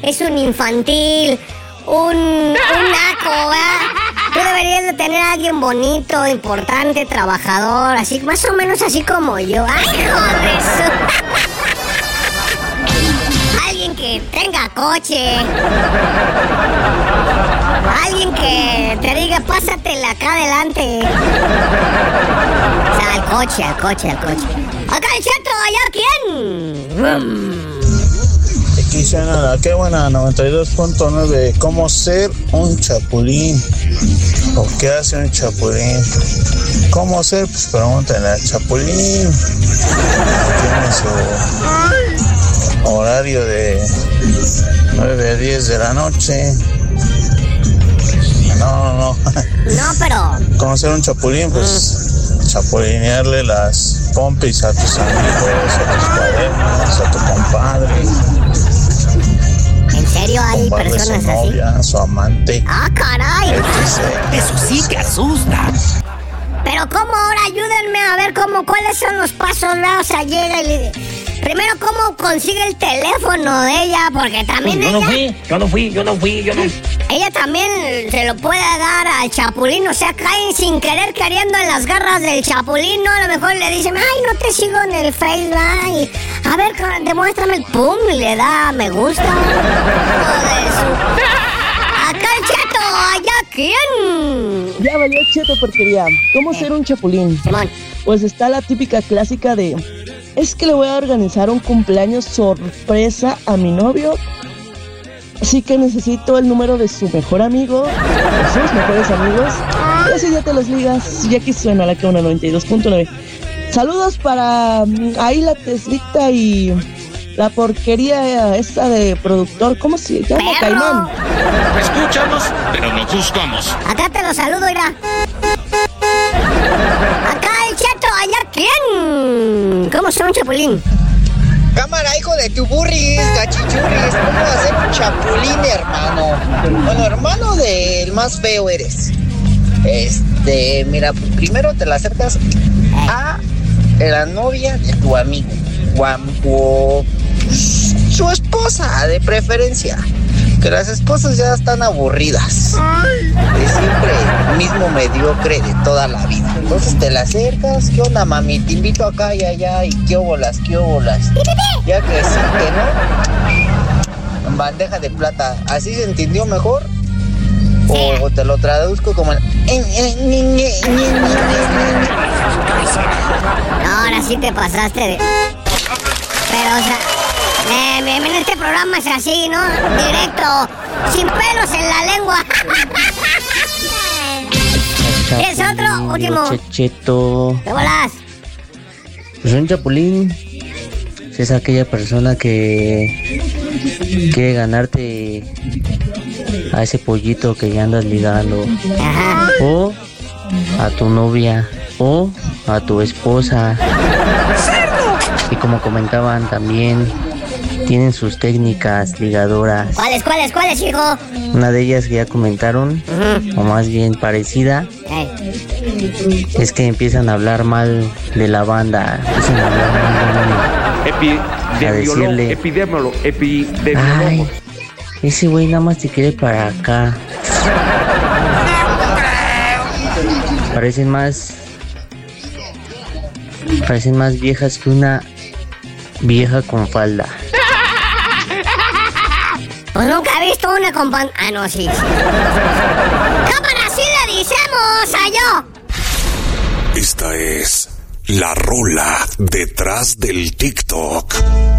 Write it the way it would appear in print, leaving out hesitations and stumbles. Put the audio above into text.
es un infantil, un naco, ¿verdad? Tú deberías de tener a alguien bonito, importante, trabajador, así, más o menos así como yo. ¡Ay, joder! Alguien que tenga coche. Alguien que te diga, pásatela acá adelante. O sea, al coche. Acá el Cheto, ¿allá quién? Aquí suena, qué buena, 92.9. ¿Cómo ser un chapulín? ¿O qué hace un chapulín? ¿Cómo ser? Pues pregúntenle al chapulín. Tiene su horario de 9 a 10 de la noche. No, pero... ¿Cómo ser un chapulín? Pues chapulinearle las pompis a tus amigos, a tus parejas, a tu compadre. ¿En serio hay personas su novia, así? Su amante. ¡Ah, caray! Eso sí que asusta. Pero ¿cómo ahora? Ayúdenme a ver cuáles son los pasos, ¿no? O sea, llega y le... Primero, ¿cómo consigue el teléfono de ella? Porque también Yo no fui. Ella también se lo puede dar al chapulín, o sea, caen sin querer queriendo en las garras del chapulín, ¿no? A lo mejor le dicen, ay, no te sigo en el Facebook, ay, a ver, demuéstrame el pum, y le da me gusta. Acá el Cheto, ¿allá quién? Ya valió Cheto porquería. ¿Cómo ser un chapulín? Simón. Pues está la típica clásica de... Es que le voy a organizar un cumpleaños sorpresa a mi novio, así que necesito el número de su mejor amigo, de sus mejores amigos, y así ya te los ligas. Y aquí suena la que una 92.9. Saludos para ahí la Teslita y la porquería esa de productor, ¿cómo se llama? ¡Perro! Caimán. Escúchanos, pero no juzgamos. Acá te lo saludo, irá. Acá el Cheto, ¿allá quién? ¿Cómo son un chapulín? Cámara, hijo de tu burris, gachichurris, ¿cómo hacer un chapulín, hermano? Bueno, hermano del más feo eres. Mira, primero te la acercas a la novia de tu amigo, o su esposa, de preferencia. Que las esposas ya están aburridas. De siempre el mismo mediocre de toda la vida. Entonces te la acercas, ¿qué onda, mami? Te invito acá y allá, y qué óbolas. Ya que sí, que no. En bandeja de plata. ¿Así se entendió mejor? O te lo traduzco como el... No, ahora sí te pasaste de... Pero, o sea... en este programa es así, ¿no? Directo, sin pelos en la lengua. ¿Es otro? Último. Checheto. ¿Qué bolas? Pues un chapulín es aquella persona que quiere ganarte a ese pollito que ya andas ligando. Ajá. O a tu novia. O a tu esposa. Y como comentaban también, tienen sus técnicas ligadoras. ¿Cuáles, hijo? Una de ellas que ya comentaron, o más bien parecida, es que empiezan a hablar mal de la banda. Empiezan a hablar mal de Epidemiólogo. Ay, ese güey nada más te quiere para acá. Parecen más viejas que una vieja con falda. Pues nunca he visto una compa... Ah, no, sí. ¡Cámara, sí le decimos a yo! Esta es la rola detrás del TikTok.